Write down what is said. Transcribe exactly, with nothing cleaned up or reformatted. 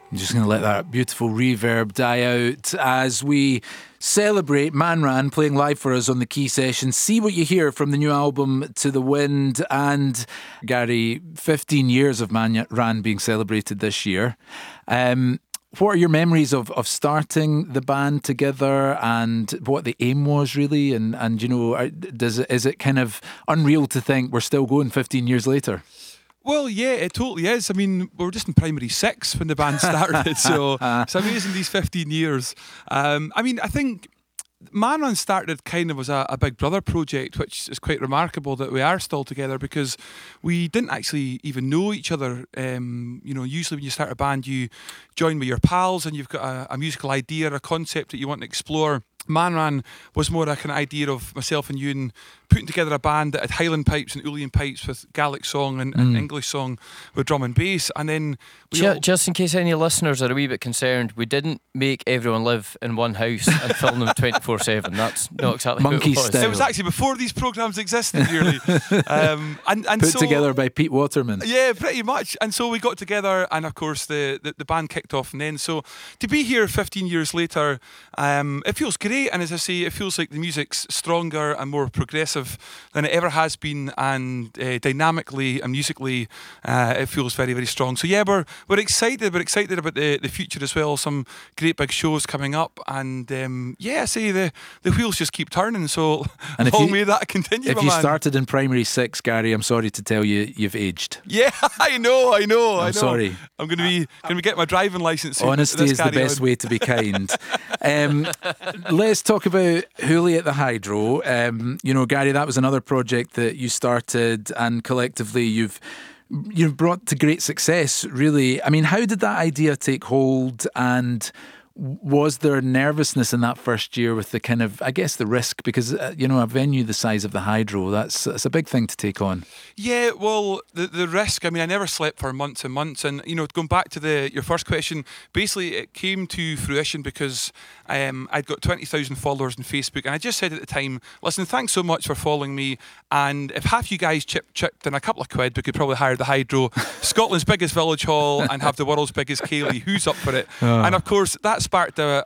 I'm just going to let that beautiful reverb die out as we celebrate Man Ran playing live for us on the Key Session. See what you hear from the new album To the Wind. And Gary, fifteen years of Man Ran being celebrated this year. Um, what are your memories of, of starting the band together and what the aim was really? And, and you know, does it, is it kind of unreal to think we're still going fifteen years later? Well, yeah, it totally is. I mean, we were just in primary six when the band started, so it's amazing these fifteen years. Um, I mean, I think Man Ran started kind of as a, a Big Brother project, which is quite remarkable that we are still together because we didn't actually even know each other. Um, you know, usually when you start a band, you join with your pals and you've got a, a musical idea, a concept that you want to explore. Man Ran was more a kind of idea of myself and Ewan putting together a band that had Highland pipes and Uilleann pipes with Gaelic song and, and mm. English song with drum and bass. And then we just, all... just in case any listeners are a wee bit concerned, we didn't make everyone live in one house and film them twenty-four seven. That's not exactly Monkey what it was. style. It was actually before these programmes existed, really. um, and, and Put so, together by Pete Waterman. Yeah, pretty much. And so we got together, and of course the, the, the band kicked off. And then, so to be here fifteen years later, um, it feels great. And as I say, it feels like the music's stronger and more progressive than it ever has been, and uh, dynamically and musically, uh, it feels very, very strong. So yeah, we're we're excited. We're excited about the, the future as well. Some great big shows coming up, and um, yeah, I say the the wheels just keep turning. So and if long you, may that continue. If my you man. started in primary six, Gary, I'm sorry to tell you, you've aged. Yeah, I know, I know. I'm I know. sorry. I'm going to be going to be getting my driving license soon. Honesty is the best on. way to be kind. um, let's talk about Hooli at the Hydro. Um, you know, Gary, that was another project that you started, and collectively you've you've brought to great success, really. I mean, how did that idea take hold, and was there nervousness in that first year with the kind of, I guess, the risk? Because, uh, you know, a venue the size of the Hydro, that's, that's a big thing to take on. Yeah, well, the the risk, I mean, I never slept for months and months. And, you know, going back to the your first question, basically it came to fruition because um, I'd got twenty thousand followers on Facebook. And I just said at the time, listen, thanks so much for following me. And if half you guys chip, chipped in a couple of quid, we could probably hire the Hydro, Scotland's biggest village hall, and have the world's biggest Ceilidh. Who's up for it? Oh. And, of course, that's sparked a,